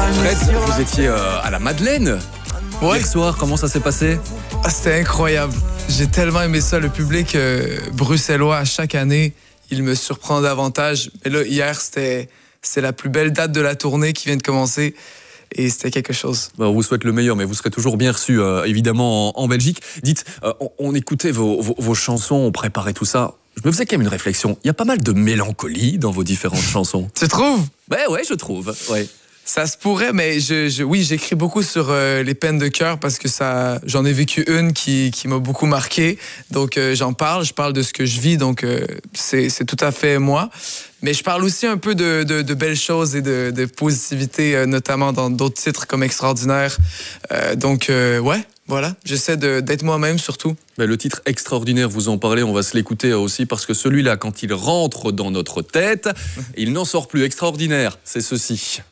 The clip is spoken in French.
Fred, vous étiez à la Madeleine hier soir, comment ça s'est passé? C'était incroyable. J'ai tellement aimé ça. Le public bruxellois, à chaque année, il me surprend davantage. Mais là, hier, c'est la plus belle date de la tournée qui vient de commencer. Et c'était quelque chose. On vous souhaite le meilleur, mais vous serez toujours bien reçu, évidemment, en Belgique. Dites, on écoutait vos chansons, on préparait tout ça. Je me faisais quand même une réflexion. Il y a pas mal de mélancolie dans vos différentes chansons. Tu trouves? Ouais, je trouve. Ouais. Ça se pourrait, mais oui, j'écris beaucoup sur les peines de cœur parce que j'en ai vécu une qui m'a beaucoup marqué. Donc, j'en parle, je parle de ce que je vis, donc c'est tout à fait moi. Mais je parle aussi un peu de belles choses et de positivité, notamment dans d'autres titres comme Extraordinaire. Ouais, voilà, j'essaie d'être moi-même surtout. Mais le titre Extraordinaire, vous en parlez, on va se l'écouter aussi parce que celui-là, quand il rentre dans notre tête, il n'en sort plus. Extraordinaire, c'est ceci.